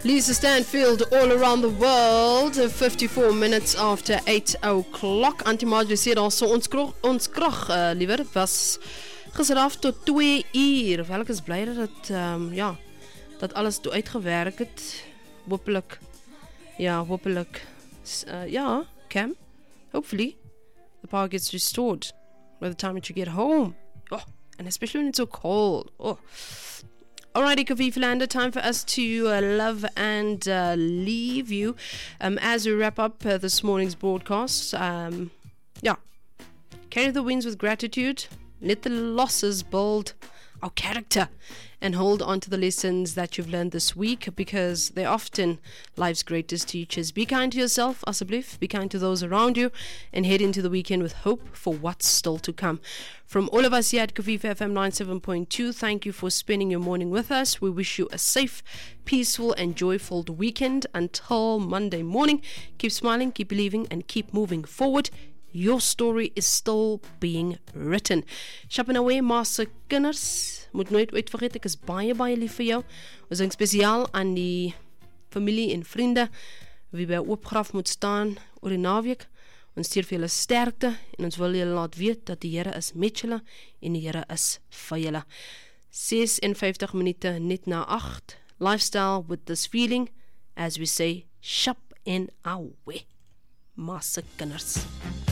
Lisa Stanfield, All Around the World, 54 minutes after 8 o'clock. Auntie Marjorie sê daar so ons krag, liewer, was gister af tot 2 uur. Wel, ek is bly dat dat alles toe uitgewerk het. Hopelik, Cam, hopefully, the power gets restored by the time that you get home. Oh, and especially when it's so cold. Oh. Alrighty, Kaviv Lander, time for us to love and leave you. As we wrap up this morning's broadcast, carry the wins with gratitude. Let the losses build our character and hold on to the lessons that you've learned this week, because they're often life's greatest teachers. Be kind to yourself, asseblief. Be kind to those around you, and head into the weekend with hope for what's still to come. From all of us here at Kaviv FM 97.2, thank you for spending your morning with us. We wish you a safe, peaceful, and joyful weekend. Until Monday morning, keep smiling, keep believing, and keep moving forward. Your story is still being written. Chapanaway, Master Kinders, moet nooit vergeet, ek is baie lief vir jou. Ons dink spesiaal aan die familie en vriende wie by oopgraf moet staan oor die naweek. Ons stuur vir julle sterkte en ons wil julle laat weet dat die Here is met julle en die Here is vir julle. 56 minute net na 8. Lifestyle with this feeling, as we say, shop in our way. Master Kinders.